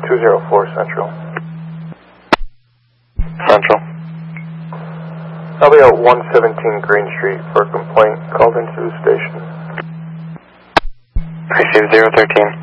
204 Central. Central. I'll be at 117 Green Street for a complaint called into the station. Receive 013.